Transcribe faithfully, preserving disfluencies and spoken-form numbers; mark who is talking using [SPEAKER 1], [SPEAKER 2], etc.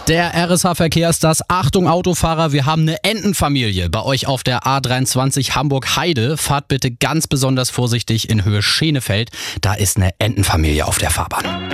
[SPEAKER 1] Der R S H-Verkehr ist das. Achtung Autofahrer, wir haben eine Entenfamilie bei euch auf der A dreiundzwanzig Hamburg-Heide. Fahrt bitte ganz besonders vorsichtig in Höhe Schenefeld. Da ist eine Entenfamilie auf der Fahrbahn.